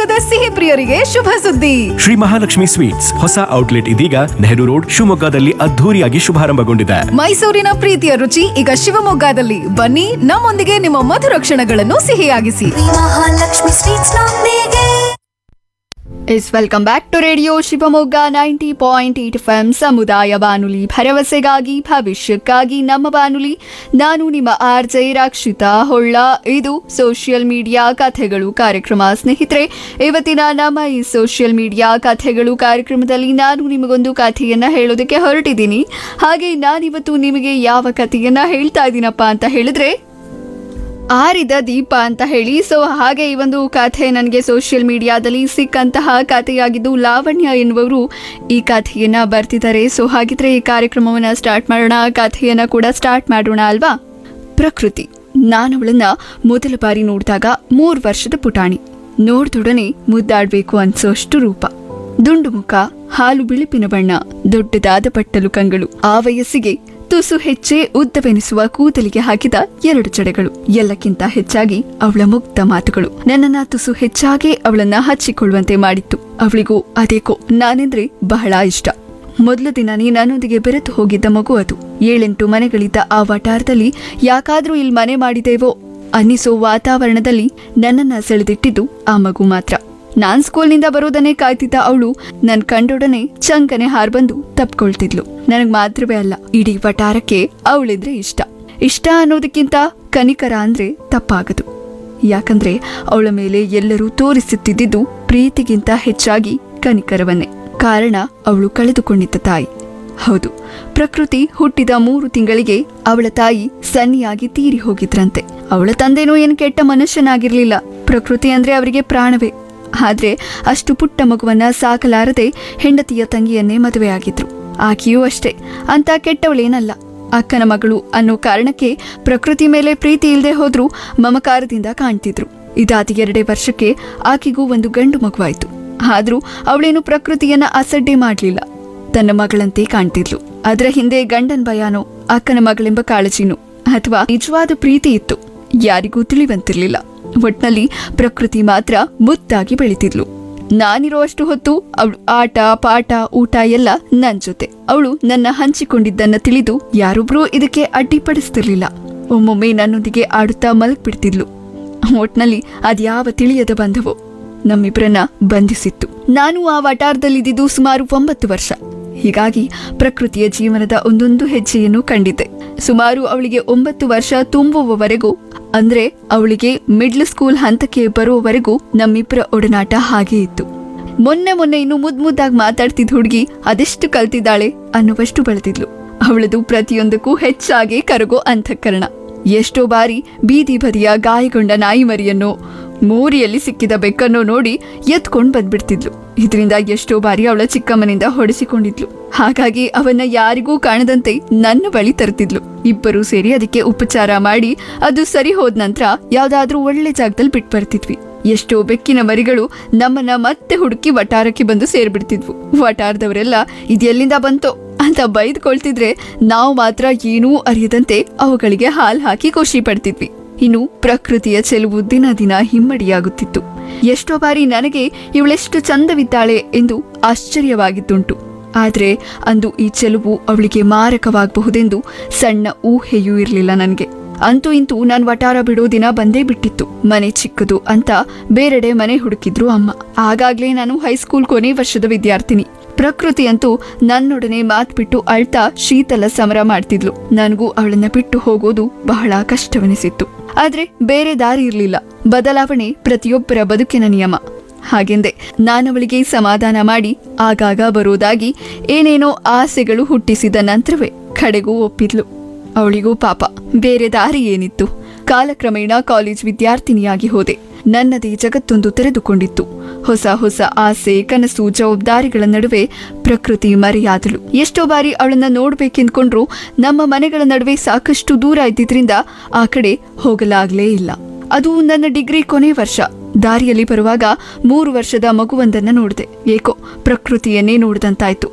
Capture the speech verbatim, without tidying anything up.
ಶಿವಮೊಗ್ಗದ ಸಿಹಿ ಪ್ರಿಯರಿಗೆ ಶುಭ ಸುದ್ದಿ. ಶ್ರೀ ಮಹಾಲಕ್ಷ್ಮಿ ಸ್ವೀಟ್ಸ್ ಹೊಸ ಔಟ್ಲೆಟ್ ಇದೀಗ ನೆಹರು ರೋಡ್ ಶಿವಮೊಗ್ಗದಲ್ಲಿ ಅದ್ಧೂರಿಯಾಗಿ ಶುಭಾರಂಭಗೊಂಡಿದೆ. ಮೈಸೂರಿನ ಪ್ರೀತಿಯ ರುಚಿ ಈಗ ಶಿವಮೊಗ್ಗದಲ್ಲಿ. ಬನ್ನಿ, ನಮ್ಮೊಂದಿಗೆ ನಿಮ್ಮ ಮಧುರ ಕ್ಷಣಗಳನ್ನು ಸಿಹಿಯಾಗಿಸಿ. ಮಹಾಲಕ್ಷ್ಮಿ ಸ್ವೀಟ್ಸ್ ನೊಂದಿಗೆ. S welcome back to radio Shivamogga ninety point eight F M ಸಮುದಾಯ ಬಾನುಲಿ, ಭರವಸೆಗಾಗಿ ಭವಿಷ್ಯಕ್ಕಾಗಿ ನಮ್ಮ ಬಾನುಲಿ. ನಾನು ನಿಮ್ಮ ಆರ್ ಜೆ ರಕ್ಷಿತಾ ಹೊಳ್ಳ. ಇದು ಸೋಷಿಯಲ್ ಮೀಡಿಯಾ ಕಥೆಗಳು ಕಾರ್ಯಕ್ರಮ. ಸ್ನೇಹಿತರೆ, ಇವತ್ತಿನ ನಮ್ಮ ಈ ಸೋಷಿಯಲ್ ಮೀಡಿಯಾ ಕಥೆಗಳು ಕಾರ್ಯಕ್ರಮದಲ್ಲಿ ನಾನು ನಿಮಗೊಂದು ಕಥೆಯನ್ನ ಹೇಳೋದಕ್ಕೆ ಹೊರಟಿದ್ದೀನಿ. ಹಾಗೆ ನಾನಿವತ್ತು ನಿಮಗೆ ಯಾವ ಕಥೆಯನ್ನ ಹೇಳ್ತಾ ಇದ್ದೀನಪ್ಪ ಅಂತ ಹೇಳಿದ್ರೆ, ಆರಿದ ದೀಪ ಅಂತ ಹೇಳಿ. ಸೊ ಹಾಗೆ ಈ ಒಂದು ಕಥೆ ನನಗೆ ಸೋಷಿಯಲ್ ಮೀಡಿಯಾದಲ್ಲಿ ಸಿಕ್ಕಂತಹ ಕಥೆಯಾಗಿದ್ದು, ಲಾವಣ್ಯ ಎನ್ನುವರು ಈ ಕಥೆಯನ್ನ ಬರ್ತಿದ್ದಾರೆ. ಸೊ ಹಾಗಿದ್ರೆ ಈ ಕಾರ್ಯಕ್ರಮವನ್ನ ಸ್ಟಾರ್ಟ್ ಮಾಡೋಣ, ಕಥೆಯನ್ನ ಕೂಡ ಸ್ಟಾರ್ಟ್ ಮಾಡೋಣ ಅಲ್ವಾ. ಪ್ರಕೃತಿ. ನಾನು ಅವಳನ್ನ ಮೊದಲ ಬಾರಿ ನೋಡಿದಾಗ ಮೂರು ವರ್ಷದ ಪುಟಾಣಿ. ನೋಡ್ದೊಡನೆ ಮುದ್ದಾಡ್ಬೇಕು ಅನ್ಸೋಷ್ಟು ರೂಪ, ದುಂಡು ಮುಖ, ಹಾಲು ಬಿಳುಪಿನ ಬಣ್ಣ, ದೊಡ್ಡದಾದ ಬಟ್ಟಲು ಕಂಗಳು. ಆ ವಯಸ್ಸಿಗೆ ತುಸು ಹೆಚ್ಚೆ ಉದ್ದವೆನಿಸುವ ಕೂದಲಿಗೆ ಹಾಕಿದ ಎರಡು ಜಡೆಗಳು. ಎಲ್ಲಕ್ಕಿಂತ ಹೆಚ್ಚಾಗಿ ಅವಳ ಮುಗ್ಧ ಮಾತುಗಳು ನನ್ನನ್ನ ತುಸು ಹೆಚ್ಚಾಗಿ ಅವಳನ್ನ ಹಚ್ಚಿಕೊಳ್ಳುವಂತೆ ಮಾಡಿತ್ತು. ಅವಳಿಗೂ ಅದೇಕೋ ನಾನೆಂದ್ರೆ ಬಹಳ ಇಷ್ಟ. ಮೊದಲ ದಿನನೇ ನನ್ನೊಂದಿಗೆ ಬೆರೆತು ಹೋಗಿದ್ದ ಮಗು ಅದು. ಏಳೆಂಟು ಮನೆಗಳಿದ್ದ ಆ ವಟಾರದಲ್ಲಿ ಯಾಕಾದ್ರೂ ಇಲ್ಲಿ ಮನೆ ಮಾಡಿದೇವೋ ಅನ್ನಿಸೋ ವಾತಾವರಣದಲ್ಲಿ ನನ್ನನ್ನ ಸೆಳೆದಿಟ್ಟಿದ್ದು ಆ ಮಗು ಮಾತ್ರ. ನಾನ್ ಸ್ಕೂಲ್ನಿಂದ ಬರೋದನ್ನೇ ಕಾಯ್ತಿದ್ದ ಅವಳು ನನ್ ಕಂಡೊಡನೆ ಚಂಕನೆ ಹಾರ್ಬಂದು ತಪ್ಕೊಳ್ತಿದ್ಲು. ನನಗ್ ಮಾತ್ರವೇ ಅಲ್ಲ, ಇಡೀ ವಟಾರಕ್ಕೆ ಅವಳಿದ್ರೆ ಇಷ್ಟ. ಇಷ್ಟ ಅನ್ನೋದಕ್ಕಿಂತ ಕನಿಕರ ಅಂದ್ರೆ ತಪ್ಪಾಗದು. ಯಾಕಂದ್ರೆ ಅವಳ ಮೇಲೆ ಎಲ್ಲರೂ ತೋರಿಸುತ್ತಿದ್ದುದು ಪ್ರೀತಿಗಿಂತ ಹೆಚ್ಚಾಗಿ ಕನಿಕರವನ್ನೇ. ಕಾರಣ ಅವಳು ಕಳೆದುಕೊಂಡಿದ್ದ ತಾಯಿ. ಹೌದು, ಪ್ರಕೃತಿ ಹುಟ್ಟಿದ ಮೂರು ತಿಂಗಳಿಗೆ ಅವಳ ತಾಯಿ ಸನ್ನಿಯಾಗಿ ತೀರಿ ಹೋಗಿದ್ರಂತೆ. ಅವಳ ತಂದೆನೂ ಏನು ಕೆಟ್ಟ ಮನುಷ್ಯನಾಗಿರ್ಲಿಲ್ಲ. ಪ್ರಕೃತಿ ಅಂದ್ರೆ ಅವರಿಗೆ ಪ್ರಾಣವೇ. ಆದ್ರೆ ಅಷ್ಟು ಪುಟ್ಟ ಮಗುವನ್ನ ಸಾಕಲಾರದೆ ಹೆಂಡತಿಯ ತಂಗಿಯನ್ನೇ ಮದುವೆಯಾಗಿದ್ರು. ಆಕೆಯೂ ಅಷ್ಟೇ ಅಂತ ಕೆಟ್ಟವಳೇನಲ್ಲ. ಅಕ್ಕನ ಮಗಳು ಅನ್ನೋ ಕಾರಣಕ್ಕೆ ಪ್ರಕೃತಿ ಮೇಲೆ ಪ್ರೀತಿ ಇಲ್ಲದೆ ಹೋದ್ರೂ ಮಮಕಾರದಿಂದ ಕಾಣ್ತಿದ್ರು. ಇದಾದ ಎರಡೇ ವರ್ಷಕ್ಕೆ ಆಕೆಗೂ ಒಂದು ಗಂಡು ಮಗುವಾಯ್ತು. ಆದ್ರೂ ಅವಳೇನು ಪ್ರಕೃತಿಯನ್ನ ಅಸಡ್ಡೆ ಮಾಡ್ಲಿಲ್ಲ. ತನ್ನ ಮಗಳಂತೆ ಕಾಣ್ತಿದ್ಲು. ಅದರ ಹಿಂದೆ ಗಂಡನ್ ಭಯಾನೋ, ಅಕ್ಕನ ಮಗಳೆಂಬ ಕಾಳಜಿನೋ ಅಥವಾ ನಿಜವಾದ ಪ್ರೀತಿ ಇತ್ತು, ಯಾರಿಗೂ ತಿಳಿವಂತಿರ್ಲಿಲ್ಲ. ಒಟ್ನಲ್ಲಿ ಪ್ರಕೃತಿ ಮಾತ್ರ ಮುದ್ದಾಗಿ ಬೆಳಿತಿದ್ಲು. ನಾನಿರೋ ಅಷ್ಟು ಹೊತ್ತು ಅವಳು ಆಟ ಪಾಠ ಊಟ ಎಲ್ಲ ನನ್ ಜೊತೆ. ಅವಳು ನನ್ನ ಹಂಚಿಕೊಂಡಿದ್ದನ್ನ ತಿಳಿದು ಯಾರೊಬ್ರೂ ಇದಕ್ಕೆ ಅಡ್ಡಿಪಡಿಸ್ತಿರ್ಲಿಲ್ಲ. ಒಮ್ಮೊಮ್ಮೆ ನನ್ನೊಂದಿಗೆ ಆಡುತ್ತಾ ಮಲಗ್ ಬಿಡ್ತಿದ್ಲು. ಒಟ್ನಲ್ಲಿ ಅದ್ಯಾವ ತಿಳಿಯದ ಬಂಧವೋ ನಮ್ಮಿಬ್ಬರನ್ನ ಬಂಧಿಸಿತ್ತು. ನಾನು ಆ ವಟಾರದಲ್ಲಿದ್ದು ಸುಮಾರು ಒಂಬತ್ತು ವರ್ಷ. ಹೀಗಾಗಿ ಪ್ರಕೃತಿಯ ಜೀವನದ ಒಂದೊಂದು ಹೆಜ್ಜೆಯನ್ನು ಕಂಡಿದ್ದೆ. ಸುಮಾರು ಅವಳಿಗೆ ಒಂಬತ್ತು ವರ್ಷ ತುಂಬುವವರೆಗೂ, ಅಂದ್ರೆ ಅವಳಿಗೆ ಮಿಡ್ಲ್ ಸ್ಕೂಲ್ ಹಂತಕ್ಕೆ ಬರುವವರೆಗೂ ನಮ್ಮಿಬ್ಬರ ಒಡನಾಟ ಹಾಗೆ ಇತ್ತು. ಮೊನ್ನೆ ಮೊನ್ನೆ ಇನ್ನು ಮುದ್ ಮುದ್ದಾಗಿ ಮಾತಾಡ್ತಿದ್ದ ಹುಡುಗಿ ಅದೆಷ್ಟು ಕಲ್ತಿದ್ದಾಳೆ ಅನ್ನುವಷ್ಟು ಬೆಳೆದಿದ್ಲು. ಅವಳದು ಪ್ರತಿಯೊಂದಕ್ಕೂ ಹೆಚ್ಚಾಗಿ ಕರಗೋ ಅಂತಃಕರಣ. ಎಷ್ಟೋ ಬಾರಿ ಬೀದಿ ಬದಿಯ ಗಾಯಗೊಂಡ ನಾಯಿ ಮರಿಯನ್ನು, ಮೋರಿಯಲ್ಲಿ ಸಿಕ್ಕಿದ ಬೆಕ್ಕನ್ನು ನೋಡಿ ಎತ್ಕೊಂಡ್ ಬಂದ್ಬಿಡ್ತಿದ್ಲು. ಇದರಿಂದ ಎಷ್ಟೋ ಬಾರಿ ಅವಳ ಚಿಕ್ಕಮ್ಮನಿಂದ ಹೊಡೆಸಿಕೊಂಡಿದ್ಲು. ಹಾಗಾಗಿ ಅವನ್ನ ಯಾರಿಗೂ ಕಾಣದಂತೆ ನನ್ನ ಬಳಿ ತರ್ತಿದ್ಲು. ಇಬ್ಬರು ಸೇರಿ ಅದಕ್ಕೆ ಉಪಚಾರ ಮಾಡಿ ಅದು ಸರಿ ಹೋದ ನಂತರ ಯಾವ್ದಾದ್ರೂ ಒಳ್ಳೆ ಜಾಗದಲ್ಲಿ ಬಿಟ್ಟು ಬರ್ತಿದ್ವಿ. ಎಷ್ಟೋ ಬೆಕ್ಕಿನ ಮರಿಗಳು ನಮ್ಮನ್ನ ಮತ್ತೆ ಹುಡುಕಿ ವಟಾರಕ್ಕೆ ಬಂದು ಸೇರ್ಬಿಡ್ತಿದ್ವು. ವಟಾರದವರೆಲ್ಲ ಇದೆಲ್ಲಿಂದ ಬಂತೋ ಅಂತ ಬೈದ್ಕೊಳ್ತಿದ್ರೆ ನಾವು ಮಾತ್ರ ಏನೂ ಅರಿಯದಂತೆ ಅವುಗಳಿಗೆ ಹಾಲು ಹಾಕಿ ಖುಷಿ ಪಡ್ತಿದ್ವಿ. ಇನ್ನು ಪ್ರಕೃತಿಯ ಚೆಲುವು ದಿನ ದಿನ ಹಿಮ್ಮಡಿಯಾಗುತ್ತಿತ್ತು. ಎಷ್ಟೋ ಬಾರಿ ನನಗೆ ಇವಳೆಷ್ಟು ಚಂದವಿದ್ದಾಳೆ ಎಂದು ಆಶ್ಚರ್ಯವಾಗಿದ್ದುಂಟು. ಆದ್ರೆ ಅಂದು ಈ ಚೆಲುವು ಅವಳಿಗೆ ಮಾರಕವಾಗಬಹುದೆಂದು ಸಣ್ಣ ಊಹೆಯೂ ಇರಲಿಲ್ಲ ನನಗೆ. ಅಂತೂ ಇಂತೂ ನಾನು ವಟಾರ ಬಿಡೋ ದಿನ ಬಂದೇ ಬಿಟ್ಟಿತ್ತು. ಮನೆ ಚಿಕ್ಕದು ಅಂತ ಬೇರೆಡೆ ಮನೆ ಹುಡುಕಿದ್ರು ಅಮ್ಮ. ಆಗಾಗ್ಲೇ ನಾನು ಹೈಸ್ಕೂಲ್ ಕೊನೆ ವರ್ಷದ ವಿದ್ಯಾರ್ಥಿನಿ. ಪ್ರಕೃತಿ ಅಂತೂ ನನ್ನೊಡನೆ ಮಾತ್ ಬಿಟ್ಟು ಅಳ್ತಾ ಶೀತಲ ಸಮರ ಮಾಡ್ತಿದ್ಲು. ನನಗೂ ಅವಳನ್ನ ಬಿಟ್ಟು ಹೋಗೋದು ಬಹಳ ಕಷ್ಟವೆನಿಸಿತ್ತು. ಆದ್ರೆ ಬೇರೆ ದಾರಿ ಇರ್ಲಿಲ್ಲ. ಬದಲಾವಣೆ ಪ್ರತಿಯೊಬ್ಬರ ಬದುಕಿನ ನಿಯಮ. ಹಾಗೆಂದೆ ನಾನವಳಿಗೆ ಸಮಾಧಾನ ಮಾಡಿ ಆಗಾಗ ಬರೋದಾಗಿ ಏನೇನೋ ಆಸೆಗಳು ಹುಟ್ಟಿಸಿದ ನಂತರವೇ ಕಡೆಗೂ ಒಪ್ಪಿದ್ಲು. ಅವಳಿಗೂ ಪಾಪ ಬೇರೆ ದಾರಿ ಏನಿತ್ತು. ಕಾಲಕ್ರಮೇಣ ಕಾಲೇಜ್ ವಿದ್ಯಾರ್ಥಿನಿಯಾಗಿ ಹೋದೆ. ನನ್ನದೇ ಜಗತ್ತೊಂದು ತೆರೆದುಕೊಂಡಿತ್ತು. ಹೊಸ ಹೊಸ ಆಸೆ, ಕನಸು, ಜವಾಬ್ದಾರಿಗಳ ನಡುವೆ ಪ್ರಕೃತಿ ಮರೆಯಾದಳು. ಎಷ್ಟೋ ಬಾರಿ ಅವಳನ್ನ ನೋಡ್ಬೇಕೆಂದ್ಕೊಂಡ್ರು ನಮ್ಮ ಮನೆಗಳ ನಡುವೆ ಸಾಕಷ್ಟು ದೂರ ಇದ್ದಿದ್ರಿಂದ ಆ ಕಡೆ ಹೋಗಲಾಗ್ಲೇ ಇಲ್ಲ. ಅದು ನನ್ನ ಡಿಗ್ರಿ ಕೊನೆ ವರ್ಷ. ದಾರಿಯಲ್ಲಿ ಬರುವಾಗ ಮೂರು ವರ್ಷದ ಮಗುವೊಂದನ್ನ ನೋಡಿದೆ. ಏಕೋ ಪ್ರಕೃತಿಯನ್ನೇ ನೋಡಿದಂತಾಯ್ತು.